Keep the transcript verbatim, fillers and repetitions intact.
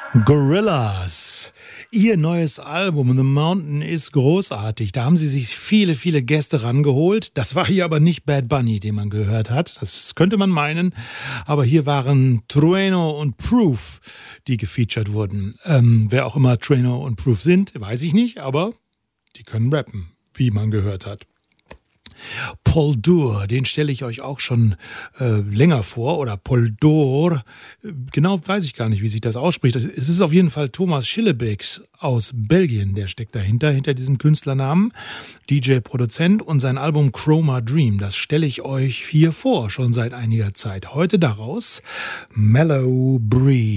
Gorillaz. Ihr neues Album The Mountain ist großartig. Da haben sie sich viele, viele Gäste rangeholt. Das war hier aber nicht Bad Bunny, den man gehört hat. Das könnte man meinen. Aber hier waren Trueno und Proof, die gefeatured wurden. Ähm, wer auch immer Trueno und Proof sind, weiß ich nicht. Aber die können rappen, wie man gehört hat. Paul Dur, den stelle ich euch auch schon äh, länger vor, oder Paul Dur, genau weiß ich gar nicht, wie sich das ausspricht. Es ist auf jeden Fall Thomas Schillebeeks aus Belgien, der steckt dahinter, hinter diesem Künstlernamen, D J, Produzent, und sein Album Chroma Dream, das stelle ich euch hier vor, schon seit einiger Zeit. Heute daraus Mellow Breeze.